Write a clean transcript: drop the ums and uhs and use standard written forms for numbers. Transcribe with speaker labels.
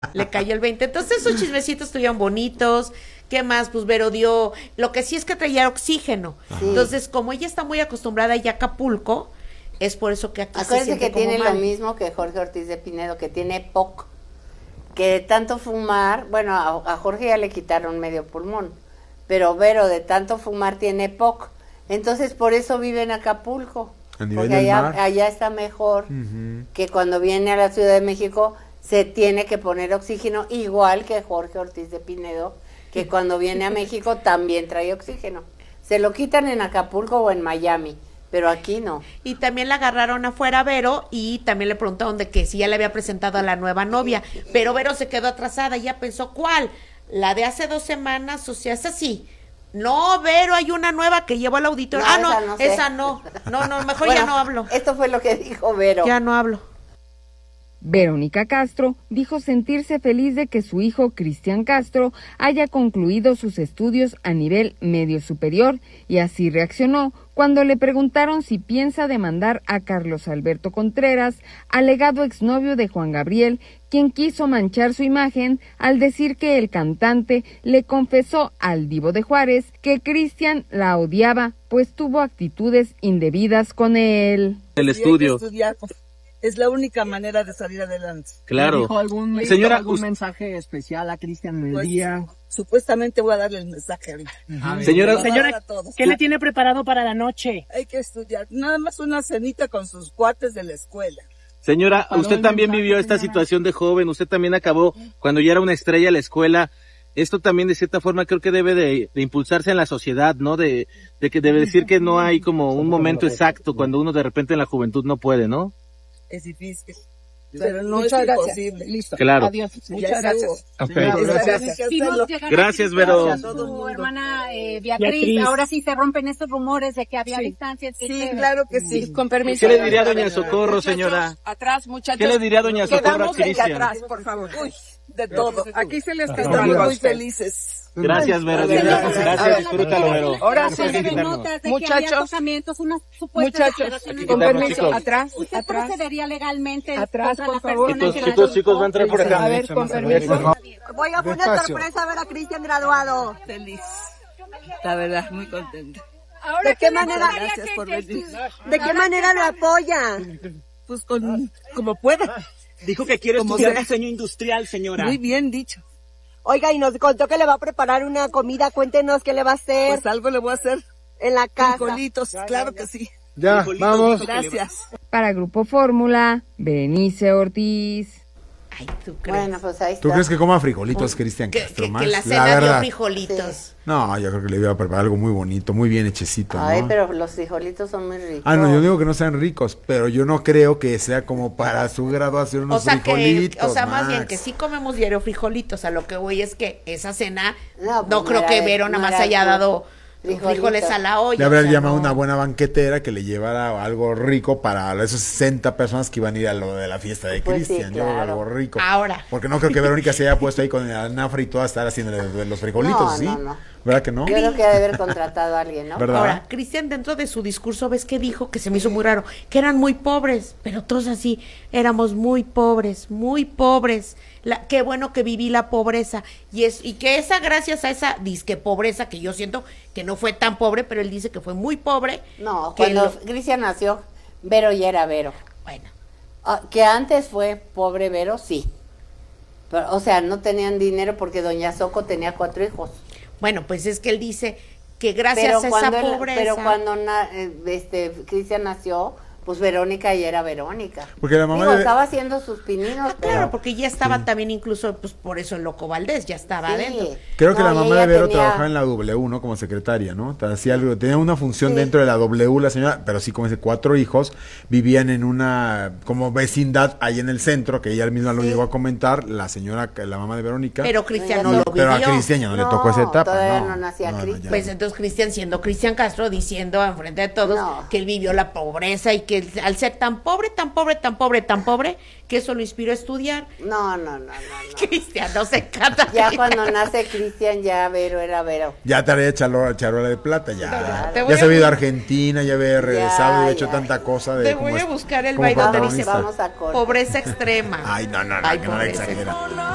Speaker 1: Le cayó el 20. Entonces esos chismecitos estuvieron bonitos. ¿Qué más? Pues Vero dio, lo que sí es que traía oxígeno. Sí. Entonces, como ella está muy acostumbrada ya a Acapulco, es por eso que aquí
Speaker 2: Acuérdense
Speaker 1: se siente
Speaker 2: que
Speaker 1: como
Speaker 2: tiene
Speaker 1: mal.
Speaker 2: lo mismo que Jorge Ortiz de Pinedo, que tiene POC. Que de tanto fumar, bueno, a Jorge ya le quitaron medio pulmón, pero Vero de tanto fumar tiene POC. Entonces, por eso vive en Acapulco. Porque allá está mejor que cuando viene a la Ciudad de México se tiene que poner oxígeno, igual que Jorge Ortiz de Pinedo, que cuando viene a México también trae oxígeno. Se lo quitan en Acapulco o en Miami, pero aquí no.
Speaker 1: Y también la agarraron afuera a Vero y también le preguntaron de que si ya le había presentado a la nueva novia, pero Vero se quedó atrasada y ya pensó, ¿cuál? La de hace 2 semanas, o sea, es así. No, Vero, hay una nueva que llevó al auditorio. Esa no. No, mejor bueno, ya no hablo.
Speaker 2: Esto fue lo que dijo Vero.
Speaker 1: Ya no hablo.
Speaker 3: Verónica Castro dijo sentirse feliz de que su hijo Cristian Castro haya concluido sus estudios a nivel medio superior y así reaccionó cuando le preguntaron si piensa demandar a Carlos Alberto Contreras, alegado exnovio de Juan Gabriel, quien quiso manchar su imagen al decir que el cantante le confesó al Divo de Juárez que Cristian la odiaba, pues tuvo actitudes indebidas con él.
Speaker 4: El estudio.
Speaker 5: Es la única manera de salir adelante.
Speaker 4: Claro.
Speaker 6: ¿Dijo algún mensaje especial a Cristian en el día?
Speaker 5: Supuestamente voy a darle el mensaje ahorita.
Speaker 4: Señora,
Speaker 6: ¿qué le tiene preparado para la noche?
Speaker 5: Hay que estudiar. Nada más una cenita con sus cuates de la escuela.
Speaker 4: Señora, usted también vivió esta situación de joven. Usted también acabó cuando ya era una estrella en la escuela. Esto también de cierta forma creo que debe de impulsarse en la sociedad, ¿no? De que debe decir que no hay como un momento exacto cuando uno de repente en la juventud no puede, ¿no?
Speaker 5: Es difícil, pero no es imposible.
Speaker 6: Listo.
Speaker 4: Claro.
Speaker 6: Adiós. Muchas gracias.
Speaker 4: Okay.
Speaker 7: Gracias,
Speaker 4: Vero.
Speaker 7: Tu hermana Beatriz, ahora sí se rompen estos rumores de que había distancia.
Speaker 5: Sí, claro que sí.
Speaker 6: Con permiso.
Speaker 4: ¿Qué le diría doña Socorro, señora?
Speaker 6: Atrás, muchachos.
Speaker 4: ¿Qué le diría doña Socorro a Cristian?
Speaker 5: Atrás, por favor. Uy, de todo. Aquí se les estamos muy felices.
Speaker 4: Gracias, Vero. Gracias, disfrútalo, Vero.
Speaker 6: Ahora sí, muchachos, con permiso, atrás,
Speaker 7: ¿Usted
Speaker 6: atrás.
Speaker 7: procedería legalmente
Speaker 6: Atrás,
Speaker 7: contra
Speaker 6: por
Speaker 7: la
Speaker 6: favor.
Speaker 7: persona
Speaker 4: Chicos, va a entrar por acá.
Speaker 6: A ver, con permiso.
Speaker 7: Voy a poner sorpresa a ver a Cristian graduado.
Speaker 5: Feliz. La verdad, muy contenta.
Speaker 7: ¿De qué manera?
Speaker 5: Gracias por venir.
Speaker 7: ¿De qué manera lo apoya?
Speaker 5: Pues como pueda.
Speaker 8: Dijo que quiere estudiar diseño industrial, señora.
Speaker 5: Muy bien dicho.
Speaker 7: Oiga, y nos contó que le va a preparar una comida. Cuéntenos qué le va a hacer.
Speaker 5: Pues algo le voy a hacer.
Speaker 7: En la casa.
Speaker 5: Frijolitos, claro que sí.
Speaker 9: Ya, vamos.
Speaker 5: Gracias.
Speaker 3: Para Grupo Fórmula, Berenice Ortiz.
Speaker 1: Ay, ¿tú crees?
Speaker 2: Bueno, pues ahí está.
Speaker 9: ¿Tú crees que coma frijolitos, Cristian Castro?
Speaker 1: Que la cena dio frijolitos.
Speaker 2: Sí.
Speaker 9: No, yo creo que le iba a preparar algo muy bonito, muy bien hechecito, ¿no?
Speaker 2: Ay, pero los frijolitos son muy ricos.
Speaker 9: No, yo digo que no sean ricos, pero yo no creo que sea como para su graduación unos frijolitos.
Speaker 1: Más bien que sí comemos diario frijolitos. A lo que voy es que esa cena no creo que Vero nada más haya dado frijoles a la olla.
Speaker 9: Le habría llamado una buena banquetera que le llevara algo rico para esas 60 personas que iban a ir a lo de la fiesta de Cristian.
Speaker 2: Sí,
Speaker 9: Yo creo que
Speaker 2: claro.
Speaker 9: algo rico.
Speaker 1: Ahora.
Speaker 9: Porque no creo que Verónica se haya puesto ahí con el anafre y toda a estar haciendo los frijolitos, ¿sí?
Speaker 2: No.
Speaker 9: ¿Verdad que no?
Speaker 2: Yo creo que ha de haber contratado a alguien, ¿no?
Speaker 9: ¿Verdad?
Speaker 1: Ahora, Cristian dentro de su discurso, ¿ves qué dijo? Que se me hizo muy raro, que eran muy pobres, pero todos así, éramos muy pobres, muy pobres. Qué bueno que viví la pobreza. Y que esa, gracias a esa disque pobreza, que yo siento que no fue tan pobre, pero él dice que fue muy pobre.
Speaker 2: No, cuando Cristian nació, Vero ya era Vero.
Speaker 1: Bueno.
Speaker 2: Que antes fue pobre Vero, sí. Pero, o sea, no tenían dinero porque doña Soco tenía 4 hijos.
Speaker 1: Bueno, pues es que él dice que gracias a esa pobreza.
Speaker 2: Pero cuando Cristian nació, pues Verónica ya era Verónica.
Speaker 9: Porque la mamá
Speaker 2: estaba haciendo sus pininos.
Speaker 1: Claro, porque ya estaba también incluso, pues por eso el Loco Valdés ya estaba adentro.
Speaker 9: Creo que la mamá de Vero trabajaba en la W, ¿no? Como secretaria, ¿no? Hacía algo, tenía una función dentro de la W, la señora, pero sí como dice, 4 hijos, vivían en una como vecindad ahí en el centro, que ella misma lo llegó a comentar, la señora, la mamá de Verónica.
Speaker 1: Pero Cristian no lo vivió.
Speaker 9: Pero a Cristian ya no le tocó esa etapa.
Speaker 2: Todavía no nacía Cristian.
Speaker 1: Pues entonces Cristian, siendo Cristian Castro, diciendo enfrente de todos que él vivió la pobreza y que al ser tan pobre, que eso lo inspiró a estudiar.
Speaker 2: No.
Speaker 1: Cristian, no se canta.
Speaker 2: Ya cuando nace Cristian, ya Vero era Vero.
Speaker 9: Ya traía charola de plata, ya se había ido a Argentina, ya había regresado y había hecho tanta cosa.
Speaker 1: Te voy a buscar el baile donde dice
Speaker 2: vamos a
Speaker 1: pobreza extrema.
Speaker 9: Ay, no, que no le exagera.